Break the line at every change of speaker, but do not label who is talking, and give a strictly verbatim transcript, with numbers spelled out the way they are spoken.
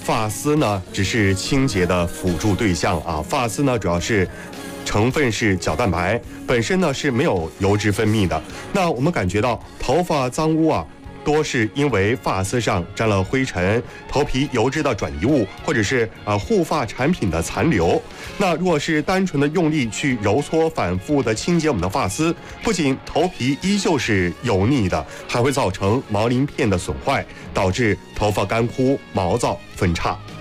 发丝呢只是清洁的辅助对象啊，发丝呢主要是成分是角蛋白，本身呢是没有油脂分泌的。那我们感觉到头发脏污啊，多是因为发丝上沾了灰尘、头皮油脂的转移物，或者是呃护发产品的残留。那如果是单纯的用力去揉搓、反复的清洁我们的发丝，不仅头皮依旧是油腻的，还会造成毛鳞片的损坏，导致头发干枯、毛躁、分叉。